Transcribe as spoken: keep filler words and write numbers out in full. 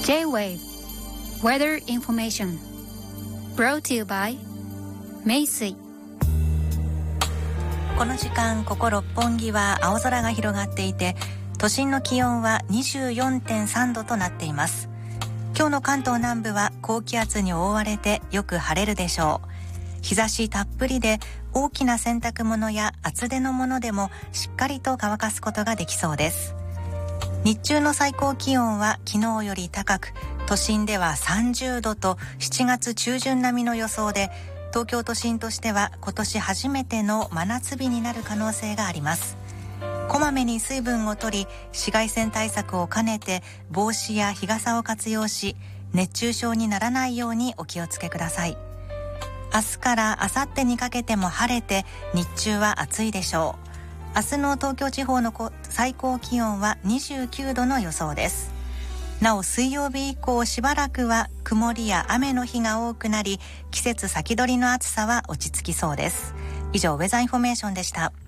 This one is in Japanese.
J-Wave Weather Information Brought to you by 名水。 この時間ここ六本木は青空が広がっていて、都心の気温は にじゅうよんてんさん 度となっています。今日の関東南部は高気圧に覆われてよく晴れるでしょう。日差したっぷりで大きな洗濯物や厚手のものでもしっかりと乾かすことができそうです。日中の最高気温は昨日より高く、都心ではさんじゅうどとしちがつ中旬並みの予想で、東京都心としては今年初めての真夏日になる可能性があります。こまめに水分を取り、紫外線対策を兼ねて帽子や日傘を活用し、熱中症にならないようにお気をつけください。明日から明後日にかけても晴れて日中は暑いでしょう。明日の東京地方の最高気温はにじゅうきゅうどの予想です。なお水曜日以降しばらくは曇りや雨の日が多くなり、季節先取りの暑さは落ち着きそうです。以上ウェザーインフォメーションでした。